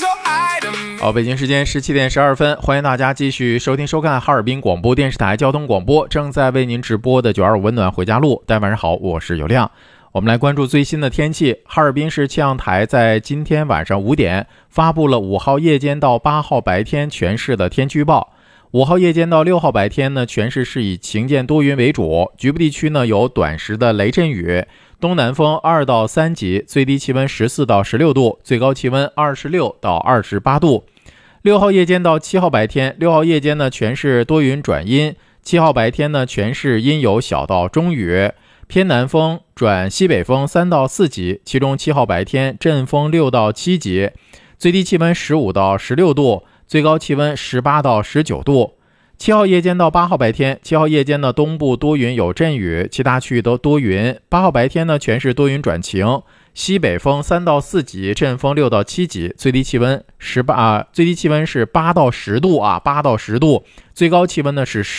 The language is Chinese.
北京时间17点12分，欢迎大家继续收听收看哈尔滨广播电视台交通广播正在为您直播的925温暖回家路。大家晚上好，我是有亮。我们来关注最新的天气。哈尔滨市气象台在今天晚上5点发布了5号夜间到8号白天全市的天气预报。5号夜间到6号白天呢，全市是以晴间多云为主，局部地区呢有短时的雷阵雨，东南风2到3级，最低气温14到16度，最高气温26到28度。6号夜间到7号白天，6号夜间呢全市多云转阴，7号白天呢全市阴有小到中雨，偏南风转西北风3到4级，其中7号白天阵风6到7级，最低气温15到16度，最高气温18到19度。7号夜间到8号白天，7号夜间呢东部多云有阵雨，其他区域都多云。8号白天呢全市多云转晴，西北风3到4级，阵风6到7级，最低气温是8到10度，8到10度，最高气温呢是